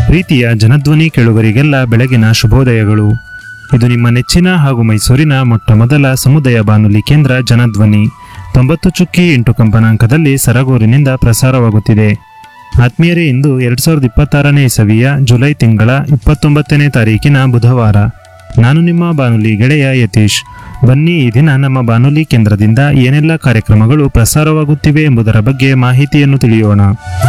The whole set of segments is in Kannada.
ಪ್ರೀತಿಯ ಜನಧ್ವನಿ ಕೇಳುಗರಿಗೆಲ್ಲ ಬೆಳಗಿನ ಶುಭೋದಯಗಳು. ಇದು ನಿಮ್ಮ ನೆಚ್ಚಿನ ಹಾಗೂ ಮೈಸೂರಿನ ಮೊಟ್ಟಮೊದಲ ಸಮುದಾಯ ಬಾನುಲಿ ಕೇಂದ್ರ ಜನಧ್ವನಿ 90.8 ಕಂಪನಾಂಕದಲ್ಲಿ ಸರಗೂರಿನಿಂದ ಪ್ರಸಾರವಾಗುತ್ತಿದೆ. ಆತ್ಮೀಯರೇ, ಇಂದು 2026ನೇ ಇಸವಿಯ ಜುಲೈ ತಿಂಗಳ 29ನೇ ತಾರೀಕಿನ ಬುಧವಾರ. ನಾನು ನಿಮ್ಮ ಬಾನುಲಿ ಗೆಳೆಯ ಯತೀಶ್. ಬನ್ನಿ, ಈ ದಿನ ನಮ್ಮ ಬಾನುಲಿ ಕೇಂದ್ರದಿಂದ ಏನೆಲ್ಲ ಕಾರ್ಯಕ್ರಮಗಳು ಪ್ರಸಾರವಾಗುತ್ತಿವೆ ಎಂಬುದರ ಬಗ್ಗೆ ಮಾಹಿತಿಯನ್ನು ತಿಳಿಯೋಣ.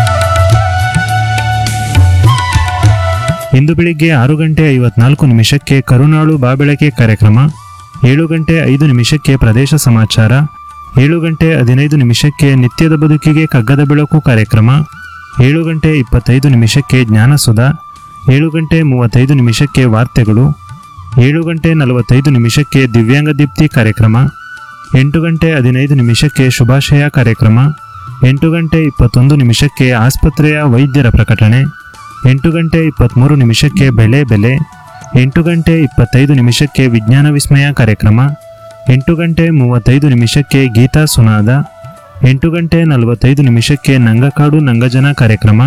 ಇಂದು ಬೆಳಿಗ್ಗೆ 6 ಗಂಟೆ 54 ನಿಮಿಷಕ್ಕೆ ಕರುನಾಳು ಬಾಬೆಳಕೆ ಕಾರ್ಯಕ್ರಮ, 7 ಗಂಟೆ 5 ನಿಮಿಷಕ್ಕೆ ಪ್ರದೇಶ ಸಮಾಚಾರ, 7 ಗಂಟೆ 15 ನಿಮಿಷಕ್ಕೆ ನಿತ್ಯದ ಬದುಕಿಗೆ ಕಗ್ಗದ ಬೆಳಕು ಕಾರ್ಯಕ್ರಮ, 7 ಗಂಟೆ 25 ನಿಮಿಷಕ್ಕೆ ಜ್ಞಾನಸುಧಾ, 7 ಗಂಟೆ 35 ನಿಮಿಷಕ್ಕೆ ವಾರ್ತೆಗಳು, 7 ಗಂಟೆ 45 ನಿಮಿಷಕ್ಕೆ ದಿವ್ಯಾಂಗ ದೀಪ್ತಿ ಕಾರ್ಯಕ್ರಮ, 8 ಗಂಟೆ 15 ನಿಮಿಷಕ್ಕೆ ಶುಭಾಶಯ ಕಾರ್ಯಕ್ರಮ, 8 ಗಂಟೆ 21 ನಿಮಿಷಕ್ಕೆ ಆಸ್ಪತ್ರೆಯ ವೈದ್ಯರ ಪ್ರಕಟಣೆ, 8 ಗಂಟೆ 23 ನಿಮಿಷಕ್ಕೆ ಬೆಳೆ, 8 ಗಂಟೆ 25 ನಿಮಿಷಕ್ಕೆ ವಿಜ್ಞಾನ ವಿಸ್ಮಯ ಕಾರ್ಯಕ್ರಮ, 8 ಗಂಟೆ 35 ನಿಮಿಷಕ್ಕೆ ಗೀತಾ ಸುನಾದ, 8 ಗಂಟೆ 45 ನಿಮಿಷಕ್ಕೆ ನಂಗಕಾಡು ನಂಗಜನ ಕಾರ್ಯಕ್ರಮ,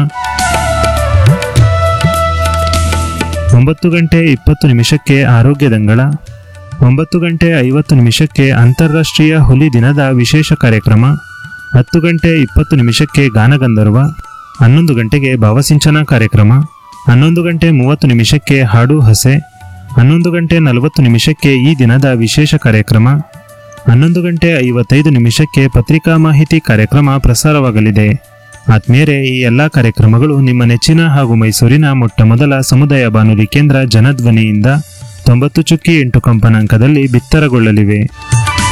9 ಗಂಟೆ 20 ನಿಮಿಷಕ್ಕೆ ಆರೋಗ್ಯ ದಂಗಳ, 9 ಗಂಟೆ 50 ನಿಮಿಷಕ್ಕೆ ಅಂತಾರಾಷ್ಟ್ರೀಯ ಹುಲಿ ದಿನದ ವಿಶೇಷ ಕಾರ್ಯಕ್ರಮ, 10 ಗಂಟೆ 20 ನಿಮಿಷಕ್ಕೆ ಗಾನಗಂಧರ್ವ, 11 ಗಂಟೆಗೆ ಭಾವಸಿಂಚನ ಕಾರ್ಯಕ್ರಮ, 11 ಗಂಟೆ 30 ನಿಮಿಷಕ್ಕೆ ಹಾಡು ಹಸೆ, 11 ಗಂಟೆ 40 ನಿಮಿಷಕ್ಕೆ ಈ ದಿನದ ವಿಶೇಷ ಕಾರ್ಯಕ್ರಮ, 11 ಗಂಟೆ 55 ನಿಮಿಷಕ್ಕೆ ಪತ್ರಿಕಾ ಮಾಹಿತಿ ಕಾರ್ಯಕ್ರಮ ಪ್ರಸಾರವಾಗಲಿದೆ. ಆತ್ಮೀಯರೇ, ಈ ಎಲ್ಲ ಕಾರ್ಯಕ್ರಮಗಳು ನಿಮ್ಮ ನೆಚ್ಚಿನ ಹಾಗೂ ಮೈಸೂರಿನ ಮೊಟ್ಟಮೊದಲ ಸಮುದಾಯ ಬಾನುಲಿ ಕೇಂದ್ರ ಜನಧ್ವನಿಯಿಂದ 90.8 ಕಂಪನಾಂಕದಲ್ಲಿ ಬಿತ್ತರಗೊಳ್ಳಲಿವೆ.